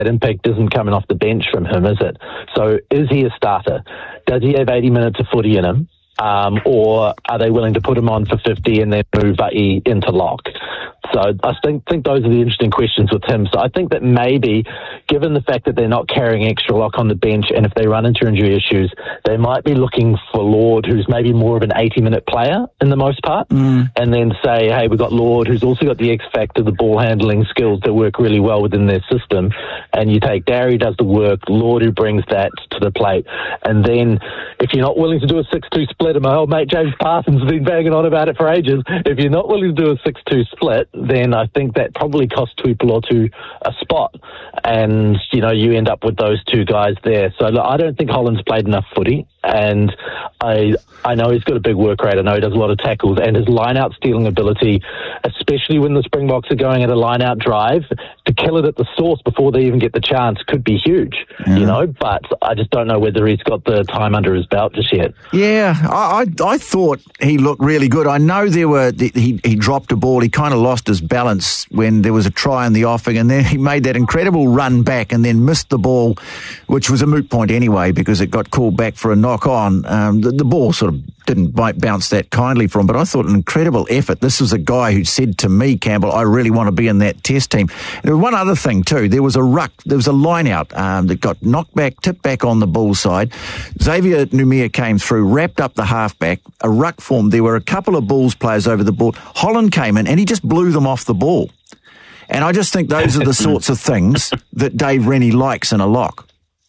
that impact isn't coming off the bench from him, is it? So is he a starter? Does he have 80 minutes of footy in him? Or are they willing to put him on for 50 and then move Va'ai into lock? So I think those are the interesting questions with him. So I think that maybe, given the fact that they're not carrying extra lock on the bench, and if they run into injury issues, they might be looking for Lord, who's maybe more of an 80-minute player in the most part, and then say, hey, we've got Lord, who's also got the X factor, the ball handling skills that work really well within their system, and you take Darry, does the work, Lord, who brings that to the plate, and then if you're not willing to do a 6-2 split, and my old mate James Parsons has been banging on about it for ages, if you're not willing to do a 6-2 split, then I think that probably costs Tuipulotu a spot, and you end up with those two guys there. So look, I don't think Holland's played enough footy, and I know he's got a big work rate. I know he does a lot of tackles, and his line-out stealing ability, especially when the Springboks are going at a line-out drive, to kill it at the source before they even get the chance could be huge, but I just don't know whether he's got the time under his belt just yet. Yeah, I thought he looked really good. I know he dropped a ball. He kind of lost his balance when there was a try in the offing, and then he made that incredible run back and then missed the ball, which was a moot point anyway because it got called back for a knock-on. The ball sort of didn't bounce that kindly for him, but I thought an incredible effort. This was a guy who said to me, Campbell, I really want to be in that test team. There was one other thing too. There was a line-out that got knocked back, tipped back on the bull side. Xavier Numia came through, wrapped up the halfback, a ruck formed. There were a couple of Bulls players over the ball. Holland came in and he just blew them off the ball. And I just think those are the sorts of things that Dave Rennie likes in a lock.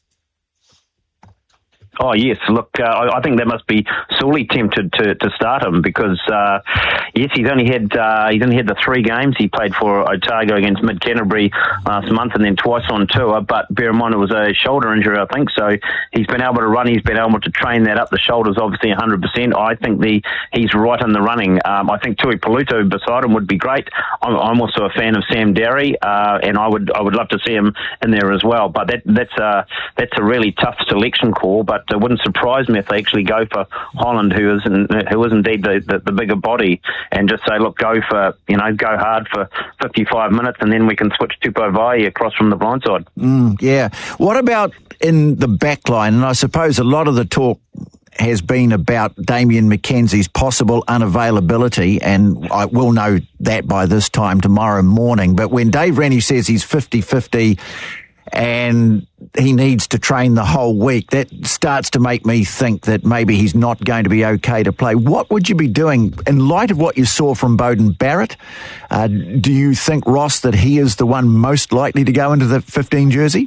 Oh, yes. Look, I think they must be sorely tempted to start him because, yes, he's only had the 3 games. He played for Otago against Mid-Canterbury last month and then twice on tour, but bear in mind it was a shoulder injury, I think, so he's been able to run. He's been able to train that up. The shoulder's obviously 100%. I think he's right in the running. I think Tuipulotu beside him would be great. I'm also a fan of Sam Darry, and I would love to see him in there as well, but that's a really tough selection call, but it wouldn't surprise me if they actually go for Holland, who is indeed the bigger body, and just say, look, go hard for 55 minutes, and then we can switch Tupou Va'ai across from the blind side. Yeah. What about in the back line? And I suppose a lot of the talk has been about Damian McKenzie's possible unavailability, and I will know that by this time tomorrow morning. But when Dave Rennie says he's 50-50 and he needs to train the whole week, that starts to make me think that maybe he's not going to be okay to play. What would you be doing in light of what you saw from Beauden Barrett? Do you think, Ross, that he is the one most likely to go into the 15 jersey?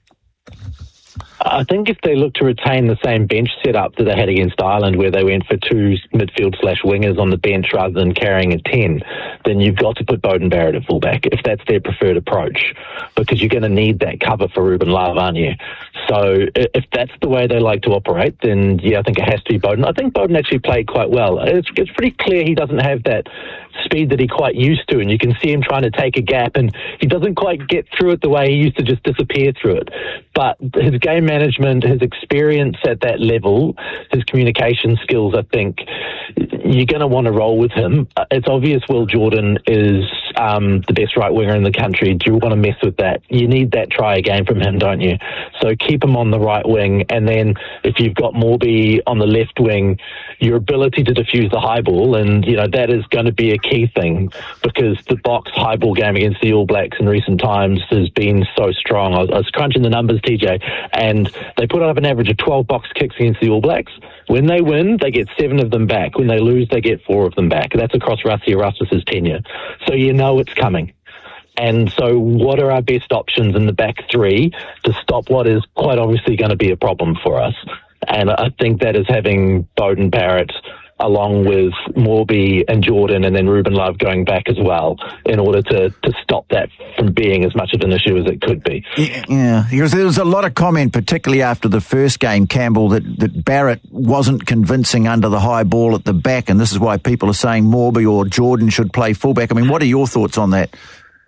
I think if they look to retain the same bench setup that they had against Ireland, where they went for 2 midfield/wingers on the bench rather than carrying a 10, then you've got to put Beauden Barrett at fullback if that's their preferred approach, because you're going to need that cover for Ruben Love, aren't you? So if that's the way they like to operate, then yeah, I think it has to be Beauden. I think Beauden actually played quite well. It's pretty clear he doesn't have that speed that he quite used to, and you can see him trying to take a gap, and he doesn't quite get through it the way he used to just disappear through it. But his game management, his experience at that level, his communication skills, I think you're going to want to roll with him. It's obvious Will Jordan is the best right winger in the country. Do you want to mess with that? You need that try again from him, don't you? So keep him on the right wing, and then if you've got Morby on the left wing, your ability to defuse the high ball, and that is going to be a key thing, because the box high ball game against the All Blacks in recent times has been so strong. I was crunching the numbers, TJ, and they put up an average of 12 box kicks against the All Blacks. When they win, they get 7 of them back. When they lose, they get 4 of them back. That's across Rassie Erasmus's tenure. So you know it's coming. And so what are our best options in the back 3 to stop what is quite obviously going to be a problem for us? And I think that is having Beauden Barrett along with Morby and Jordan, and then Ruben Love going back as well, in order to stop that from being as much of an issue as it could be. Yeah, because there was a lot of comment, particularly after the first game, Campbell, that Barrett wasn't convincing under the high ball at the back, and this is why people are saying Morby or Jordan should play fullback. I mean, what are your thoughts on that?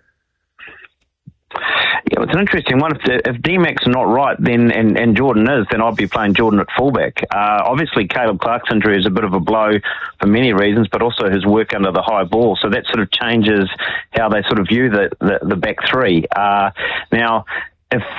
Yeah, it's an interesting one. If D-Mac's not right, then and Jordan is, then I'd be playing Jordan at fullback. Obviously, Caleb Clark's injury is a bit of a blow for many reasons, but also his work under the high ball. So that sort of changes how they sort of view the back 3. Now, if